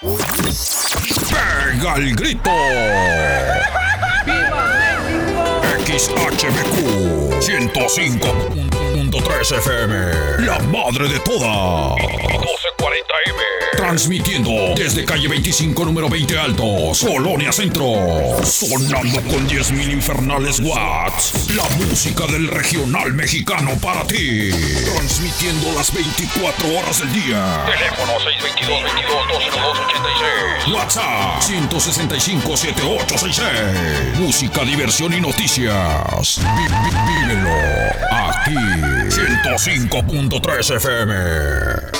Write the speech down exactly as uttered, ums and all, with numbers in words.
Pega el grito. ¡Viva México! X H B Q ciento cinco punto tres F M, la madre de todas. doce cuarenta M. Transmitiendo desde calle veinticinco, número veinte Altos, Colonia Centro. Sonando con diez mil infernales watts. La música del regional mexicano para ti. Transmitiendo las veinticuatro horas del día. Teléfono seis dos dos, veintidós, doce, dos ochenta y seis. WhatsApp ciento sesenta y cinco, setenta y ocho sesenta y seis. Música, diversión y noticias. Vi, vi, vívelo aquí. ciento cinco punto tres F M.